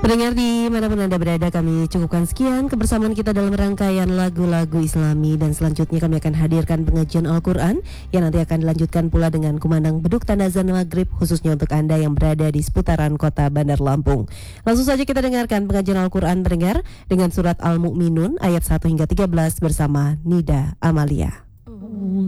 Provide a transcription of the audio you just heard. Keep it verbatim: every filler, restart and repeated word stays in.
Pendengar di manapun Anda berada, kami cukupkan sekian kebersamaan kita dalam rangkaian lagu-lagu Islami, dan selanjutnya kami akan hadirkan pengajian Al-Quran yang nanti akan dilanjutkan pula dengan kumandang beduk tanda azan maghrib khususnya untuk Anda yang berada di seputaran kota Bandar Lampung. Langsung saja kita dengarkan pengajian Al-Quran pendengar dengan surat Al-Mu'minun ayat satu hingga tiga belas bersama Nida Amalia.